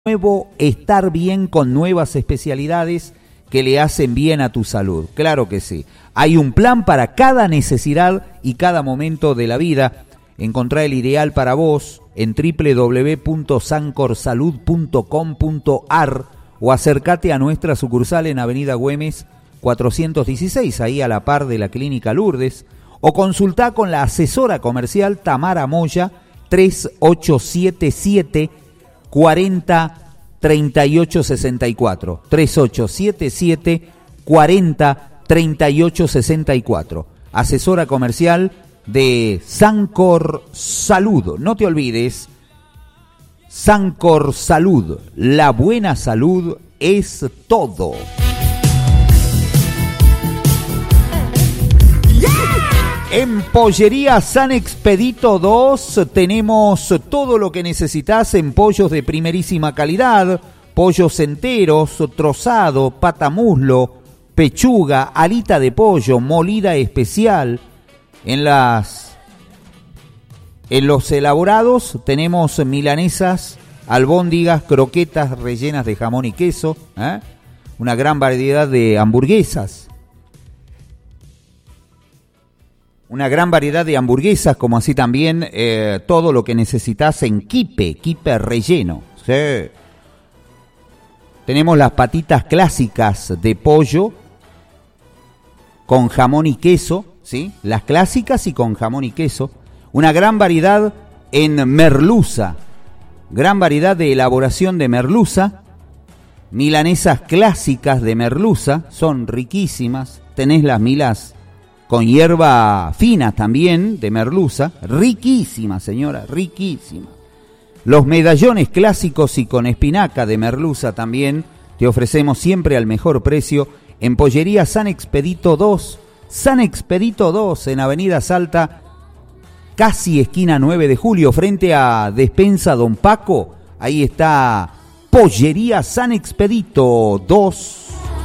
nuevo estar bien con nuevas especialidades que le hacen bien a tu salud. Claro que sí. Hay un plan para cada necesidad y cada momento de la vida. Encontrá el ideal para vos en www.sancorsalud.com.ar o acércate a nuestra sucursal en Avenida Güemes 416, ahí a la par de la Clínica Lourdes, o consultá con la asesora comercial Tamara Moya 3877 40 38 64 3877 40 38 64. Asesora comercial de Sancor Salud. No te olvides, Sancor Salud, la buena salud es todo. En Pollería San Expedito 2 tenemos todo lo que necesitas en pollos de primerísima calidad, pollos enteros, trozado, patamuslo, pechuga, alita de pollo, molida especial. En los elaborados tenemos milanesas, albóndigas, croquetas rellenas de jamón y queso, una gran variedad de hamburguesas. Como así también todo lo que necesitas en quipe relleno. Sí. Tenemos las patitas clásicas de pollo con jamón y queso, ¿sí? Las clásicas y con jamón y queso. Una gran variedad en merluza, gran variedad de elaboración de merluza. Milanesas clásicas de merluza, son riquísimas. Tenés las milas con hierba fina también, de merluza, riquísima, señora, riquísima. Los medallones clásicos y con espinaca de merluza también, te ofrecemos siempre al mejor precio en Pollería San Expedito 2. San Expedito 2, en Avenida Salta, casi esquina 9 de julio, frente a Despensa Don Paco. Ahí está Pollería San Expedito 2.